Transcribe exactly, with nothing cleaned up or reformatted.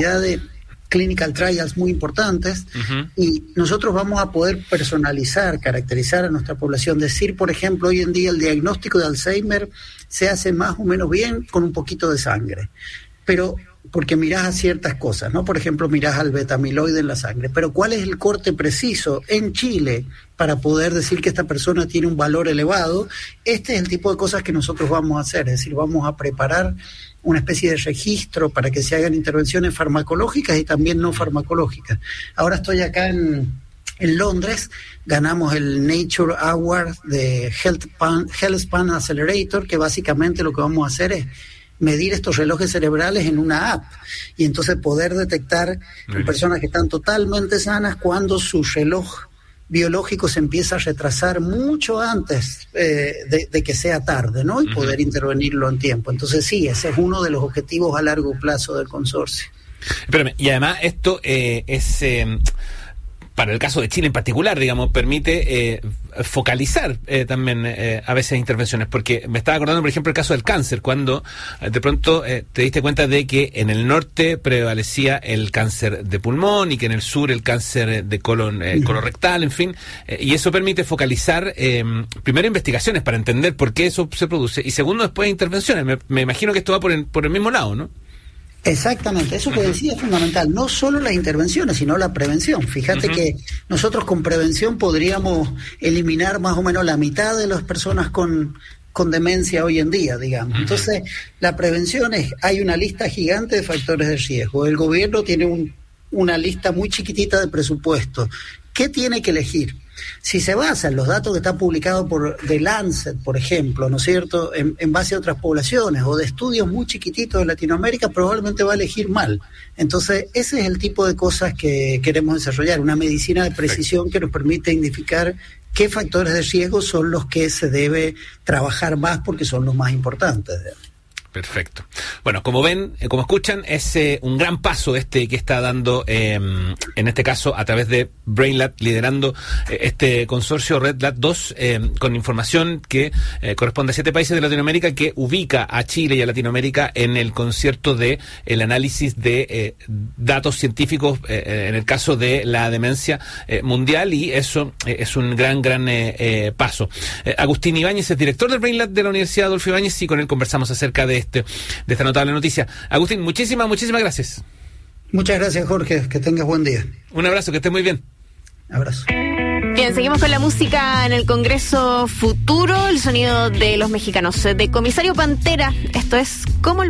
de clinical trials muy importantes, uh-huh. y nosotros vamos a poder personalizar, caracterizar a nuestra población, decir, por ejemplo, hoy en día el diagnóstico de Alzheimer se hace más o menos bien con un poquito de sangre, pero porque mirás a ciertas cosas, ¿no? Por ejemplo, mirás al beta-amiloide en la sangre, pero ¿cuál es el corte preciso en Chile para poder decir que esta persona tiene un valor elevado? Este es el tipo de cosas que nosotros vamos a hacer, es decir, vamos a preparar una especie de registro para que se hagan intervenciones farmacológicas y también no farmacológicas. Ahora estoy acá en, en Londres, ganamos el Nature Award de Healthspan, Healthspan Accelerator, que básicamente lo que vamos a hacer es medir estos relojes cerebrales en una app y entonces poder detectar en personas que están totalmente sanas cuando su reloj biológico se empieza a retrasar mucho antes eh, de, de que sea tarde, ¿no? Y uh-huh. poder intervenirlo en tiempo. Entonces sí, ese es uno de los objetivos a largo plazo del consorcio. Espérame, y además esto eh, es... Eh... para el caso de Chile en particular, digamos, permite eh, focalizar eh, también eh, a veces intervenciones, porque me estaba acordando, por ejemplo, el caso del cáncer, cuando eh, de pronto eh, te diste cuenta de que en el norte prevalecía el cáncer de pulmón y que en el sur el cáncer de colon eh, colorectal, en fin, eh, y eso permite focalizar eh, primero investigaciones para entender por qué eso se produce, y segundo después intervenciones. Me, me imagino que esto va por el, por el mismo lado, ¿no? Exactamente, eso que decía es fundamental, no solo las intervenciones, sino la prevención. Fíjate uh-huh. que nosotros con prevención podríamos eliminar más o menos la mitad de las personas con, con demencia hoy en día, digamos. Uh-huh. Entonces, la prevención es, hay una lista gigante de factores de riesgo, el gobierno tiene un, una lista muy chiquitita de presupuesto. ¿Qué tiene que elegir? Si se basa en los datos que están publicados por The Lancet, por ejemplo, ¿no es cierto?, en, en base a otras poblaciones o de estudios muy chiquititos de Latinoamérica, probablemente va a elegir mal. Entonces, ese es el tipo de cosas que queremos desarrollar, una medicina de precisión que nos permite identificar qué factores de riesgo son los que se debe trabajar más porque son los más importantes. Perfecto. Bueno, como ven, eh, como escuchan, es eh, un gran paso este que está dando, eh, en este caso, a través de BrainLab, liderando eh, este consorcio RedLab dos, eh, con información que eh, corresponde a siete países de Latinoamérica, que ubica a Chile y a Latinoamérica en el concierto de el análisis de eh, datos científicos, eh, en el caso de la demencia eh, mundial, y eso eh, es un gran, gran eh, eh, paso. Eh, Agustín Ibáñez es director del BrainLab de la Universidad Adolfo Ibáñez, y con él conversamos acerca de Este, de esta notable noticia. Agustín, muchísimas, muchísimas gracias. Muchas gracias, Jorge, que tengas buen día. Un abrazo, que estés muy bien. Abrazo. Bien, seguimos con la música en el Congreso Futuro, el sonido de los mexicanos, de Comisario Pantera. Esto es Como el